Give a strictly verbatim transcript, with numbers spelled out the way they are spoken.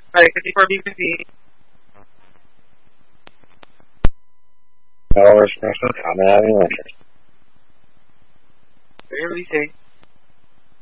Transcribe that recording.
Alright, fifty-four B fifty. Tower, special combat having electric. Where are we saying?